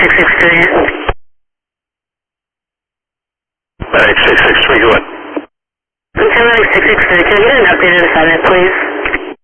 663. 663, go ahead. Timberlake 663, can I get an updated assignment, please?